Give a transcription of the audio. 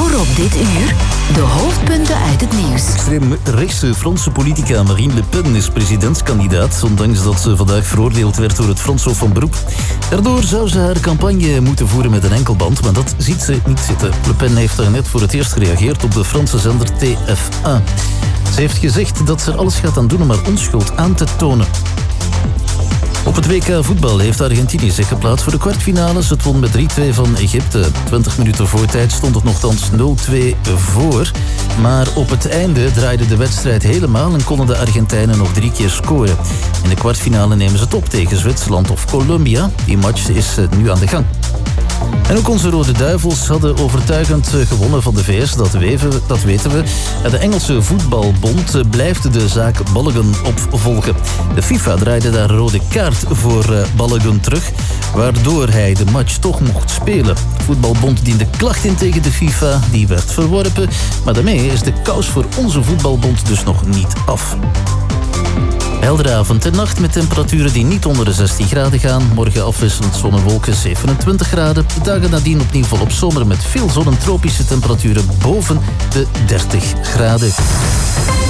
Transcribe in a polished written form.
Hoor op dit uur de hoofdpunten uit het nieuws. Extreemrechtse Franse politica Marine Le Pen is presidentskandidaat, ondanks dat ze vandaag veroordeeld werd door het Frans Hof van Beroep. Daardoor zou ze haar campagne moeten voeren met een enkelband, maar dat ziet ze niet zitten. Le Pen heeft daarnet voor het eerst gereageerd op de Franse zender TF1. Ze heeft gezegd dat ze er alles gaat aan doen om haar onschuld aan te tonen. Op het WK voetbal heeft Argentinië zich geplaatst voor de kwartfinales. Het won met 3-2 van Egypte. 20 minuten voor tijd stond het nogthans 0-2 voor. Maar op het einde draaide de wedstrijd helemaal en konden de Argentijnen nog 3 keer scoren. In de kwartfinale nemen ze het op tegen Zwitserland of Colombia. Die match is nu aan de gang. En ook onze Rode Duivels hadden overtuigend gewonnen van de VS, dat weten we. De Engelse voetbalbond blijft de zaak Balogun opvolgen. De FIFA draaide daar een rode kaart voor Balogun terug, waardoor hij de match toch mocht spelen. De voetbalbond diende klacht in tegen de FIFA, die werd verworpen. Maar daarmee is de kous voor onze voetbalbond dus nog niet af. Heldere avond en nacht met temperaturen die niet onder de 16 graden gaan. Morgen afwisselend zon en wolken 27 graden. De dagen nadien opnieuw volop zomer met veel zon en tropische temperaturen boven de 30 graden.